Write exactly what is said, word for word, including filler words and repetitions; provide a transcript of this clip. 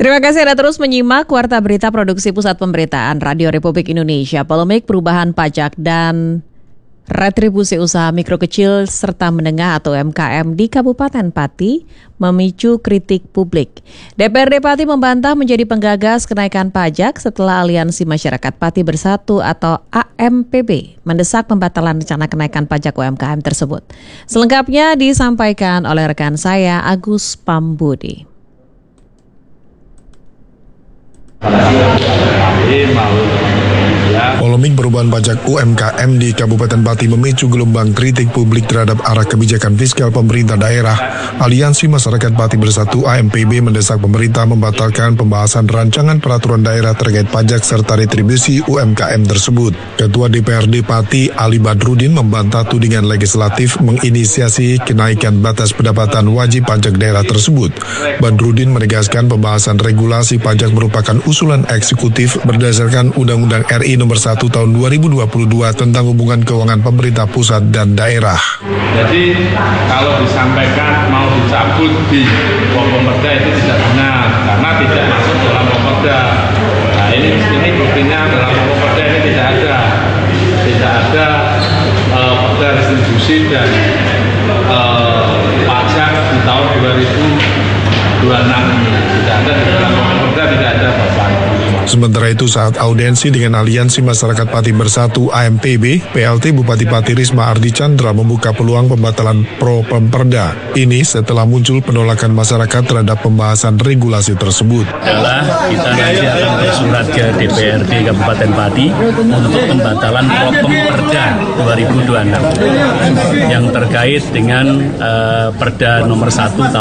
Terima kasih Anda terus menyimak Warta Berita Produksi Pusat Pemberitaan Radio Republik Indonesia. Polemik perubahan pajak dan retribusi usaha mikro kecil serta menengah atau U M K M di Kabupaten Pati memicu kritik publik. D P R D Pati membantah menjadi penggagas kenaikan pajak setelah Aliansi Masyarakat Pati Bersatu atau A M P B mendesak pembatalan rencana kenaikan pajak U M K M tersebut. Selengkapnya disampaikan oleh rekan saya Agus Pambudi. Polemik perubahan pajak U M K M di Kabupaten Pati memicu gelombang kritik publik terhadap arah kebijakan fiskal pemerintah daerah. Aliansi Masyarakat Pati Bersatu A M P B mendesak pemerintah membatalkan pembahasan rancangan peraturan daerah terkait pajak serta retribusi U M K M tersebut. Ketua D P R D Pati Ali Badrudin membantah tudingan legislatif menginisiasi kenaikan batas pendapatan wajib pajak daerah tersebut. Badrudin menegaskan pembahasan regulasi pajak merupakan usulan eksekutif berdasarkan Undang-Undang R I Nomor satu Tahun dua ribu dua puluh dua tentang hubungan keuangan pemerintah pusat dan daerah. Jadi kalau disampaikan mau dicabut di Pemperda itu tidak benar karena tidak masuk dalam Pemperda. Nah ini ini buktinya dalam Pemperda ini tidak ada tidak ada uh, perda distribusi dan uh, pajak di tahun dua ribu dua puluh enam ini tidak ada di dalam Pemperda, tidak ada beban. Sementara itu saat audiensi dengan Aliansi Masyarakat Pati Bersatu A M P B, P L T Bupati Pati Risma Ardi Chandra membuka peluang pembatalan pro Pemperda. Ini setelah muncul penolakan masyarakat terhadap pembahasan regulasi tersebut. Adalah kita nanti akan bersurat ke D P R D Kabupaten Pati untuk pembatalan pro Pemperda dua ribu dua puluh enam yang terkait dengan uh, Perda Nomor satu